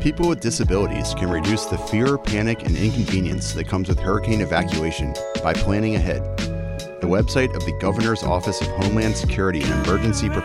People with disabilities can reduce the fear, panic, and inconvenience that comes with hurricane evacuation by planning ahead. The website of the Governor's Office of Homeland Security and Emergency